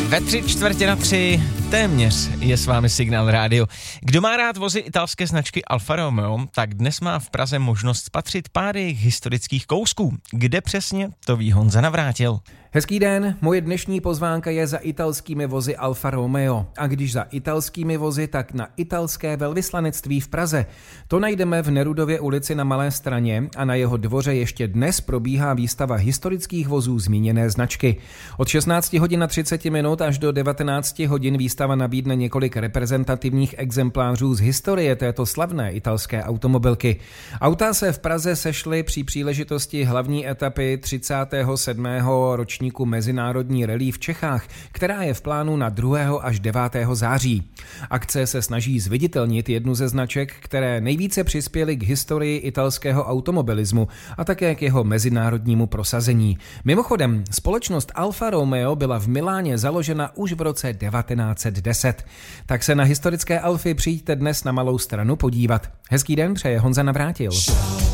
Ve 3:45 téměř je s vámi Signál Rádio. Kdo má rád vozy italské značky Alfa Romeo, tak dnes má v Praze možnost spatřit pár jejich historických kousků. Kde přesně, to ví Honza Navrátil. Hezký den, moje dnešní pozvánka je za italskými vozy Alfa Romeo. A když za italskými vozy, tak na italské velvyslanectví v Praze. To najdeme v Nerudově ulici na Malé Straně a na jeho dvoře ještě dnes probíhá výstava historických vozů zmíněné značky. Od 16 hodin a 30 minut až do 19 hodin výstava nabídne několik reprezentativních exemplářů z historie této slavné italské automobilky. Auta se v Praze sešly při příležitosti hlavní etapy 37. ročníku mezinárodní rally v Čechách, která je v plánu na 2. až 9. září. Akce se snaží zviditelnit jednu ze značek, které nejvíce přispěly k historii italského automobilismu a také k jeho mezinárodnímu prosazení. Mimochodem, společnost Alfa Romeo byla v Miláně založena už v roce 1910. Tak se na historické Alfy přijďte dnes na Malou Stranu podívat. Hezký den přeje Honza Navrátil.